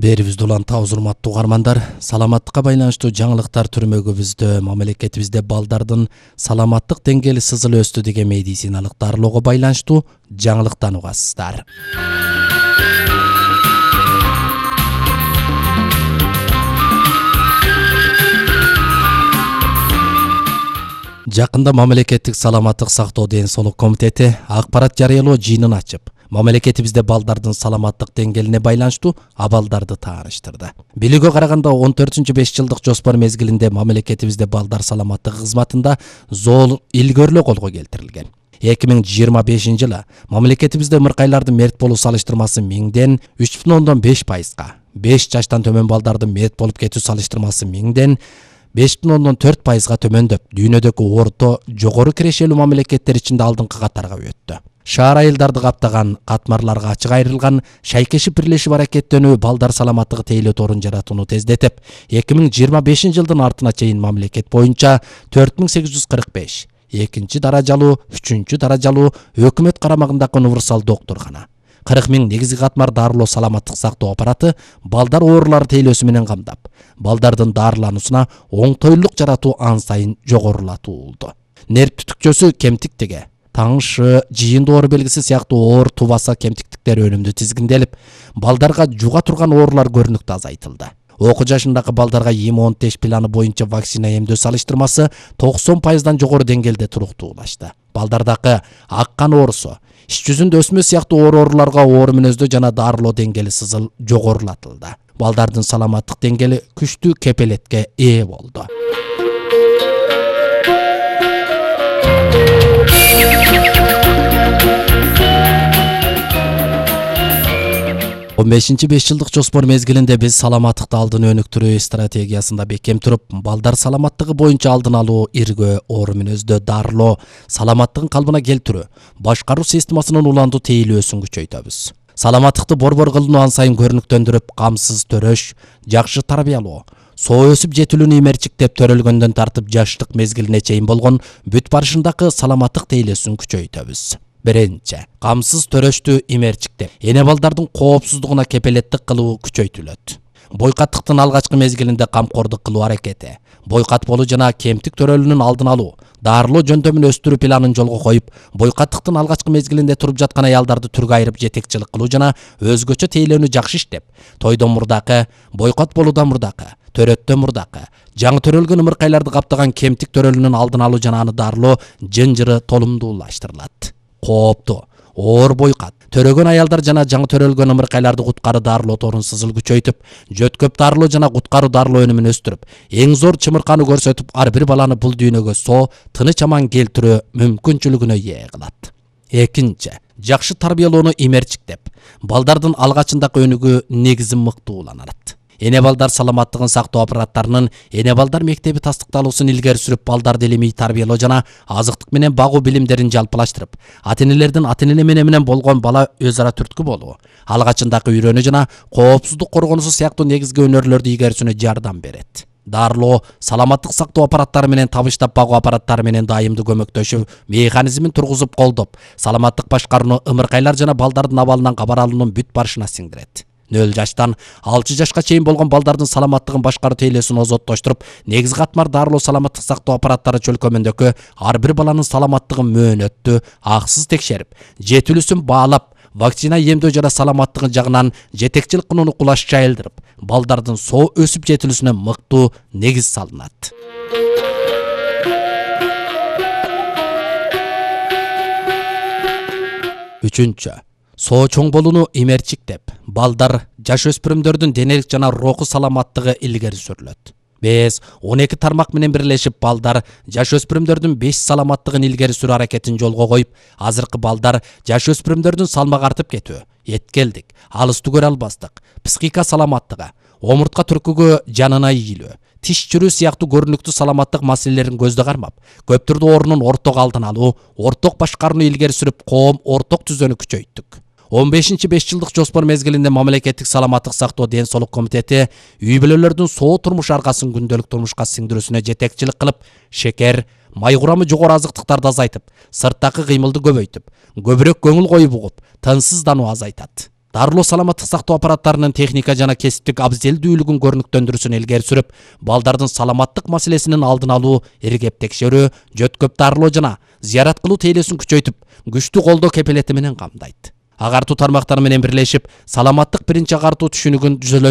Берибизде уланта урматтуу угармандар, саламаттыкка байланыштуу жаңылыктар түрмөгүбүздө мамлекетибизде балдардын саламаттык деңгээли сызыл өстү деген медициналык дарылоого байланыштуу жаңылыктан угасыздар. Жакында мамлекеттик саламаттык сактоо ден соолук комитети акпарат жарыялоо жыйынын ачып, мамлекетибизде балдардын саламаттык деңгээлине байланыштуу абалдарды тааныштырды. Билүүгө караганда 14-5 жылдык жоспор мезгилинде мамлекетибизде балдар саламаттыгы кызматында зор илгөрлөө колго келтирилген. 2025-жылы мамлекетибизде ымыркайлардын мерт болуу салыштырмасы 1000ден 3,5%га, 5 жаштан төмөн балдардын мерт болуп кетүү салыштырмасы 1000ден 5,4%га төмөндөп, дүйнөдөгү орто жогору кирешелүү мамлекеттер ичинде алдыңкы катарга өттү. Шаар айылдарды каптаган, катмарларга ачык айрылган шайкешип бирлешип аракеттенүү балдар саламаттыгы тейлөө жаратууну тездетип, 2025 жылдын артына чейин мамлекет боюнча 4845 экинчи даражалуу, үчүнчү даражалуу өкмөт карамагындагы универсал доктуркана, 40 000 негизги катмар дарылоо саламаттык сактоо аппараты балдар оорулары тейлөөсү менен камдап, балдардын дарылануусуна оңтойлук жаратуу ан сайын жогорулатуулду. Нерв түтүкчөсү кемтиктиги, таңшы, жыйынды оору белгиси сыяктуу оор тубаса кемтиктиктер өнүмдү тизгинделип, балдарга жуга турган оорулар көрүнүктүү азайтылды. Окуу жашындагы балдарга иммунитет планы боюнча вакцина эмдөө салыштырмасы 90%дан жогору деңгээлде туруктуулашты. Балдардагы ак кан оорусу, ич жүзүндө өсмө сыяктуу ооруларга оор мүнөздө жана дарылоо деңгээли сызыл жогорулатылды. Балдардын саламаттык деңгээли күчтүү кепелетке ээ болду. 15-5 жылдык жоспор мезгилинде биз саламаттыкты алдын өнүктүрүү стратегиясында бекем туруп, балдар саламаттыгы боюнча алдын алуу, иргөө, оору мүнөздө дарылоо, саламаттыгын калыбына келтирүү, башкаруу системасынын уланду тейлөөсүн күчөйтөбүз. Саламаттыкты борбор кылынуу ан сайын көрүнүктөндүрүп, камсыз төрөш, жакшы тарбиялоо, соо өсүп жетилүүнү имерчиктеп төрөлгөндөн тартып жаштык мезгилине чейин болгон бүт барышындагы саламаттык тейлөөсүн күчөйтөбүз. Биринчи, камсыз төрөштү имерчиктеп, эне балдардын коопсуздугуна кепелеттик кылуу күчөйтүлөт. Бойкаттыктын алгачкы мезгилинде камкордук кылуу аракети, бойкат болуу жана кемтик төрөлүүнүн алдын алуу, дарылоо жөндөмүн өстүрүү планын жолго коюп, бойкаттыктын алгачкы мезгилинде туруп жаткан аялдарды түргө айырып жетекчилик кылуу жана өзгөчө тейлөөнү жакшы иштеп, тойдон мурдакы, бойкат болуудан мурдакы, төрөттөн мурдакы, жаңы төрөлгөн ымыркайларды каптаган кемтик төрөлүүнүн алдын алуу жана аны дарылоо жынжыры толумдуулаштырылат. Кооптуу, оор бойкат, төрөгөн аялдар жана жаңы төрөлгөн ымыркайларды куткаруу дарылоо торун сызыл күчөйтүп, жөткөп дарылоо жана куткаруу дарылоо өнүмүн өстүрүп, эң зор чымырканы көрсөтүп, ар бир баланы бул дүйнөгө соо, тыныч аман келтирүү мүмкүнчүлүгүнө ээ кылат. Экинчи, жакшы тарбиялоону имерчиктеп, балдардын алгачындагы өнүгүү негизи мыктууланат. Эне балдар саламаттыгын сактоо аппараттарынын эне балдар мектеби тастыкталуусун илгери сүрүп, балдарды илимий тарбиялоо жана азыктык менен багуу билимдерин жалпылаштырып, ата-энелердин ата-эне менен болгон бала өз ара түрткү болуу, алгачындагы үйрөнүү жана коопсуздук коргонусу сыяктуу негизги өнөрлөрдү ийгерүүсүнө жардам берет. Дарылоо, саламаттык сактоо аппараттары менен табыштап багуу аппараттары менен дайымдуу көмөктөшүү механизмин тургузуп колдоп, саламаттык башкарууну ымыркайлар жана балдардын абалынан кабар алуунун бүт барышына сиңдирет. 0 жаштан 6 жашка чейин болгон балдардын саламаттыгын башкаруу тейлөөсүн озоттоштуруп, негизи катмар дарылоо саламаттык сактоо аппараттары чөлкөмүндөгү ар бир баланын саламаттыгын мөөнөттүү, аксыз текшерип, жетилүүсүн баалап, вакцина эмдөө жана саламаттыгы жагынан жетекчилик кылууну кулаш жайылдырып, балдардын соо өсүп жетилүүсүнө мыктуу негиз салынат. Үчүнчү, соо чоң болууну имерчиктеп, балдар, жаш өспүрүмдөрдүн денелик жана руху саламаттыгы илгери сүрүлөт. 5-12 тармак менен бирлешип, балдар, жаш өспүрүмдөрдүн 5 саламаттыгын илгери сүрүү аракетин жолго коюп, азыркы балдар, жаш өспүрүмдөрдүн салмак артып кетүү, эткелдик, алыс түгөрө албастык, психика саламаттыгы, омуртка түркүгө жанына ийилүү, тиш чүрүү сыяктуу көрүнүктүү саламаттык маселелерин көздө кармап, көп түрдүү оорунун орток алдын алуу, орток башкарууну илгери сүрүп, коом орток түзөнү күчөйттүк. 15-5 жылдык жоспор мезгилинде мамлекеттик саламаттык сактоо ден соолук комитети үй бүлөлөрдүн соо турмуш аргасын күндөлүк турмушка сиңдирүүсүнө жетекчилик кылып, шекер, май курамы жогору азыктыктарды азайтып, сырттагы кыймылды көбөйтүп, көбүрөөк көңүл коюп угуп, тынсыздануу азайтат. дарылоо саламаттык сактоо аппараттарынын техника жана кесиптик абзелдүүлүгүн көрүнүктөндүрүүсүн илгери сүрүп, балдардын саламаттык маселесинин алдын алуу, иргеп текшерүү, жөткөп дарылоо жана зыярат кылуу тейлөөсүн күчөйтүп, күчтүү колдоо кепилети менен камдайт. Агартуу тармактары менен бирлешип, саламаттык биринчи агартуу түшүнүгүн